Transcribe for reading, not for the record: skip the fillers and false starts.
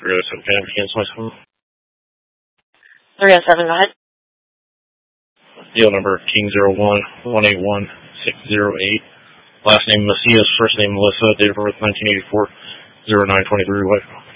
307, can I cancel my phone? 307, go ahead. Deal number King01181608. Last name Macias, first name Melissa, date of birth 1984, 0923, wife.